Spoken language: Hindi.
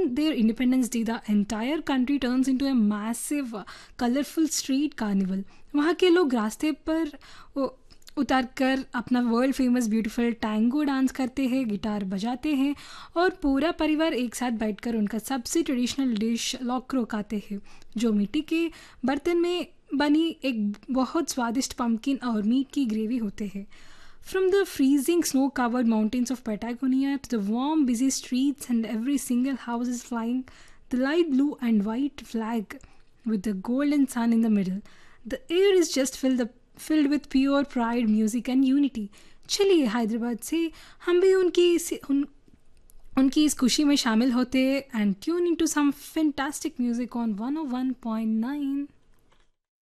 their Independence Day, the entire country turns into a massive, colorful street carnival. वहाँ के लोग रास्ते पर उ- उतर कर अपना world famous beautiful tango dance करते हैं, गिटार बजाते हैं और पूरा परिवार एक साथ बैठकर उनका सबसे ट्रेडिशनल डिश लॉक्रो खाते हैं, जो मिट्टी के बर्तन में बनी एक बहुत स्वादिष्ट पम्पकिन और मीट की ग्रेवी होते हैं. From the freezing snow covered mountains of Patagonia to the warm, busy streets, and every single house is flying the light blue and white flag with the golden sun in the middle. The air is just filled with pure pride, music, and unity. चलिए हैदराबाद से हम भी उनकी इस खुशी में शामिल होते and tune into some fantastic music on 101.9.